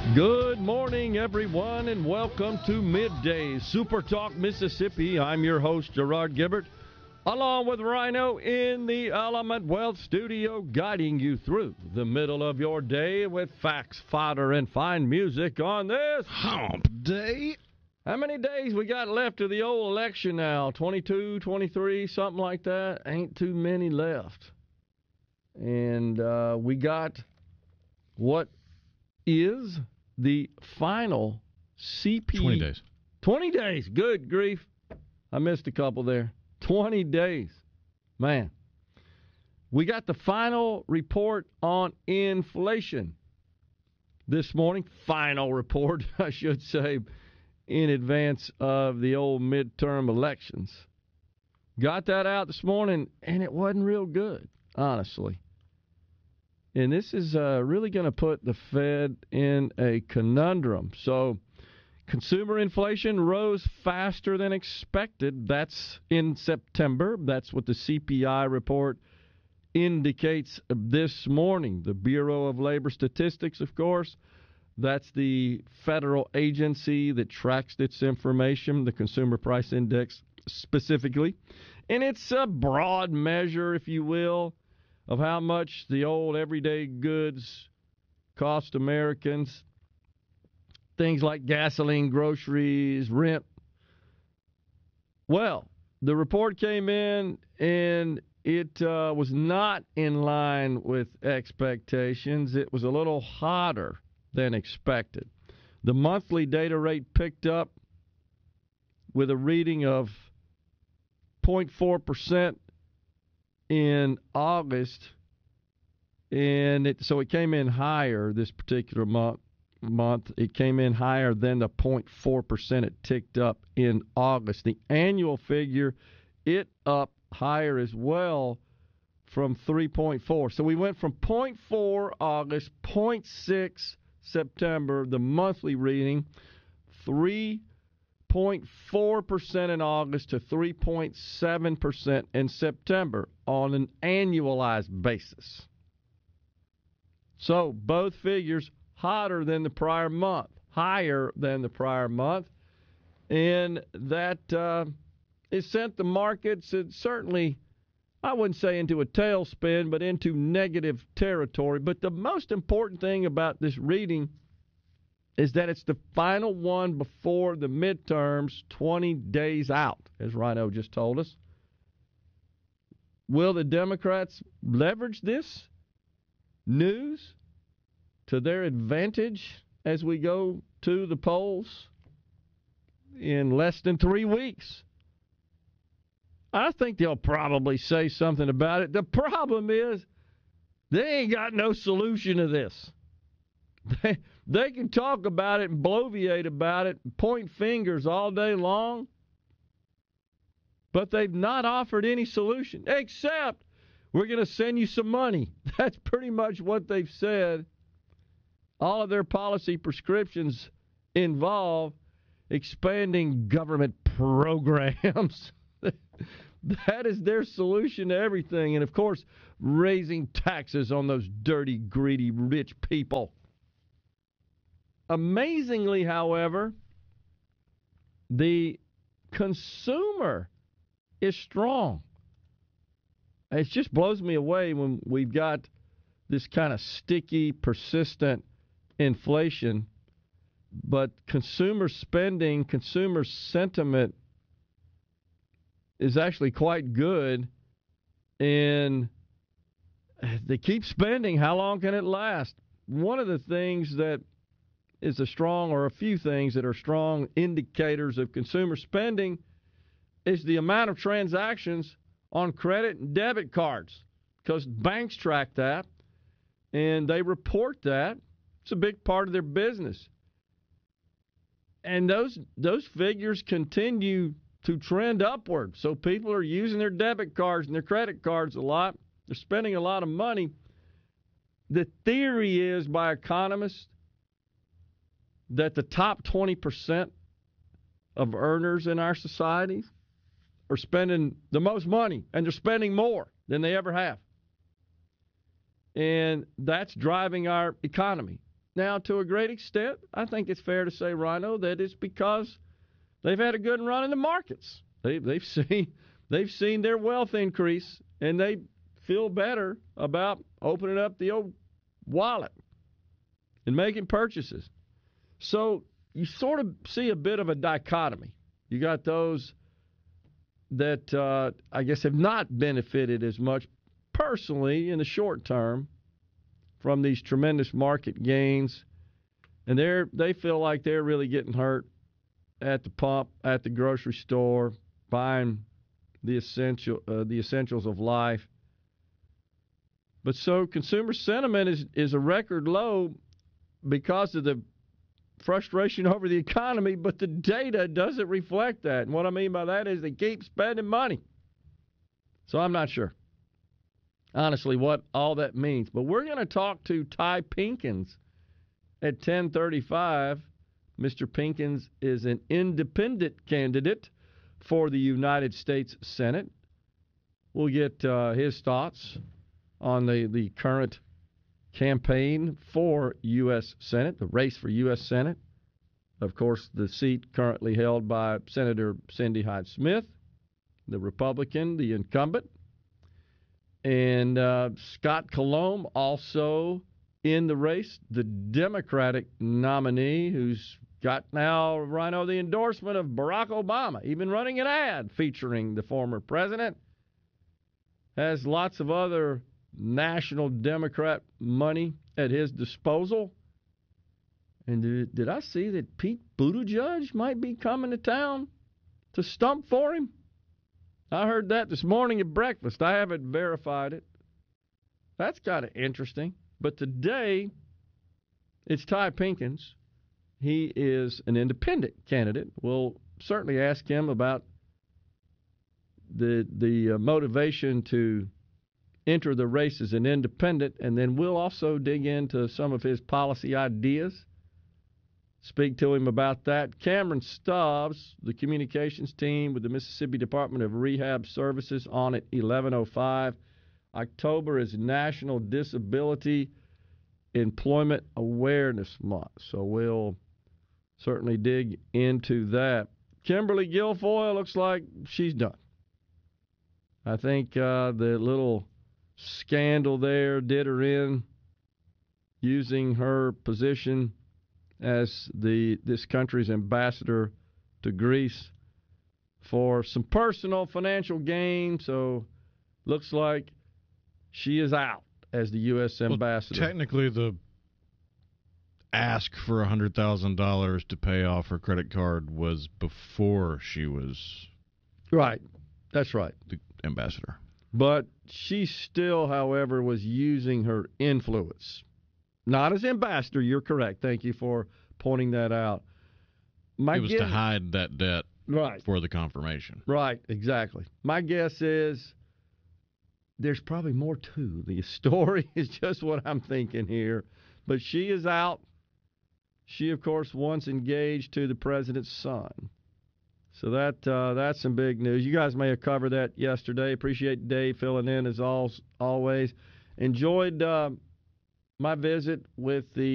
Good morning, everyone, and welcome to Midday Super Talk Mississippi. I'm your host, Gerard Gibbert, along with Rhino in the Element Wealth Studio, guiding you through the middle of your day with facts, fodder, and fine music on this Hump Day. How many days we got left of the old election now? 22, 23, something like that? Ain't too many left. And we got what is the final CP. 20 days. 20 days. Good grief. I missed a couple there. 20 days. Man. We got the final report on inflation this morning. Final report, I should say, in advance of the old midterm elections. Got that out this morning, and it wasn't real good, honestly. And this is really going to put the Fed in a conundrum. So consumer inflation rose faster than expected. That's in September. That's what the CPI report indicates this morning. The Bureau of Labor Statistics, of course, that's the federal agency that tracks its information, the Consumer Price Index specifically. And it's a broad measure, if you will, of how much the old everyday goods cost Americans. Things like gasoline, groceries, rent. Well, the report came in and it was not in line with expectations. It was a little hotter than expected. The monthly data rate picked up with a reading of 0.4% in August, and so it came in higher this particular month. It came in higher than the 0.4% it ticked up in August. The annual figure, it up higher as well from 3.4. So we went from 0.4 August, 0.6 September, the monthly reading, 3.4% in August to 3.7% in September on an annualized basis. So both figures hotter than the prior month, higher than the prior month, and that it sent the markets, certainly, I wouldn't say into a tailspin, but into negative territory. But the most important thing about this reading is that it's the final one before the midterms, 20 days out, as Rhino just told us. Will the Democrats leverage this news to their advantage as we go to the polls in less than 3 weeks? I think they'll probably say something about it. The problem is they ain't got no solution to this. They can talk about it and bloviate about it and point fingers all day long, but they've not offered any solution except we're going to send you some money. That's pretty much what they've said. All of their policy prescriptions involve expanding government programs. That is their solution to everything. And, of course, raising taxes on those dirty, greedy, rich people. Amazingly, however, the consumer is strong. It just blows me away when we've got this kind of sticky, persistent inflation, but consumer spending, consumer sentiment is actually quite good, and they keep spending. How long can it last? One of the things that is a strong, or a few things that are strong indicators of consumer spending, is the amount of transactions on credit and debit cards, because banks track that and they report that. It's a big part of their business. And those figures continue to trend upward. So people are using their debit cards and their credit cards a lot. They're spending a lot of money. The theory is by economists that the top 20% of earners in our society are spending the most money, and they're spending more than they ever have. And that's driving our economy. Now, to a great extent, I think it's fair to say, Rhino, that it's because they've had a good run in the markets. They've seen their wealth increase, and they feel better about opening up the old wallet and making purchases. So you sort of see a bit of a dichotomy. You got those that I guess have not benefited as much personally in the short term from these tremendous market gains, and they feel like they're really getting hurt at the pump, at the grocery store, buying the essentials of life. But so consumer sentiment is a record low because of the frustration over the economy, but the data doesn't reflect that. And what I mean by that is they keep spending money. So I'm not sure, honestly, what all that means. But we're going to talk to Ty Pinkins at 10:35. Mr. Pinkins is an independent candidate for the United States Senate. We'll get his thoughts on the current campaign for U.S. Senate, the race for U.S. Senate. Of course, the seat currently held by Senator Cindy Hyde-Smith, the Republican, the incumbent. And Scott Colomb also in the race, the Democratic nominee who's got now, Rhino, the endorsement of Barack Obama, even running an ad featuring the former president. Has lots of other national Democrat money at his disposal. And did I see that Pete Buttigieg might be coming to town to stump for him? I heard that this morning at breakfast. I haven't verified it. That's kind of interesting. But today, it's Ty Pinkins. He is an independent candidate. We'll certainly ask him about the motivation to enter the race as an independent, and then we'll also dig into some of his policy ideas, speak to him about that. Cameron Stubbs, the communications team with the Mississippi Department of Rehab Services, on at 11:05. October is National Disability Employment Awareness Month, so we'll certainly dig into that. Kimberly Guilfoyle looks like she's done. I think the little scandal there did her in, using her position as this country's ambassador to Greece for some personal financial gain. So looks like she is out as the U.S. ambassador. Technically, the ask for $100,000 to pay off her credit card was before she was right. That's right. The ambassador. But she still, however, was using her influence. Not as ambassador, you're correct. Thank you for pointing that out. It was to hide that debt right. for the confirmation. Right, exactly. My guess is there's probably more to the story is just what I'm thinking here. But she is out. She, of course, once engaged to the president's son. So that's some big news. You guys may have covered that yesterday. Appreciate Dave filling in as always. Enjoyed my visit with the